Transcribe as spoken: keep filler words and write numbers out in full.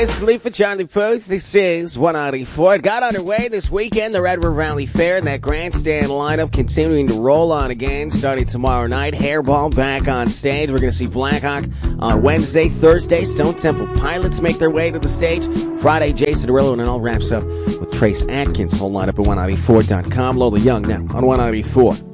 It's Khalifa Charlie Puth. This is one ninety-four. It got underway this weekend, the Red River Valley Fair, and that grandstand lineup continuing to roll on again starting tomorrow night. Hairball back on stage. We're going to see Blackhawk on Wednesday. Thursday, Stone Temple Pilots make their way to the stage. Friday, Jason Derulo, and it all wraps up with Trace Atkins. Whole lineup at one ninety-four dot com. Lola Young now on one ninety-four.